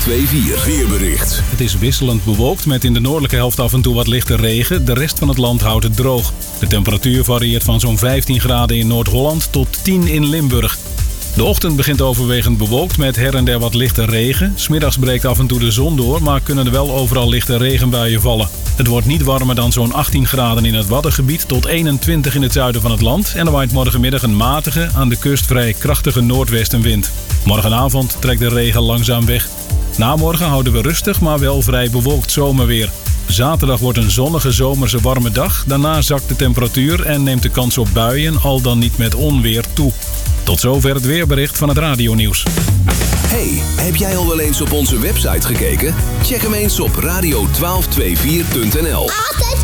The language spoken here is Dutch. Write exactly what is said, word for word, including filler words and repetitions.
twaalf twee vier weerbericht. Het is wisselend bewolkt met in de noordelijke helft af en toe wat lichte regen. De rest van het land houdt het droog. De temperatuur varieert van zo'n vijftien graden in Noord-Holland tot tien in Limburg. De ochtend begint overwegend bewolkt met her en der wat lichte regen. 's Middags breekt af en toe de zon door, maar kunnen er wel overal lichte regenbuien vallen. Het wordt niet warmer dan zo'n achttien graden in het Waddengebied tot eenentwintig in het zuiden van het land. En er waait morgenmiddag een matige, aan de kust vrij krachtige noordwestenwind. Morgenavond trekt de regen langzaam weg. Na morgen houden we rustig, maar wel vrij bewolkt zomerweer. Zaterdag wordt een zonnige zomerse warme dag. Daarna zakt de temperatuur en neemt de kans op buien, al dan niet met onweer, toe. Tot zover het weerbericht van het Radionieuws. Hey, heb jij al wel eens op onze website gekeken? Check hem eens op radio twaalf twee vier punt n l.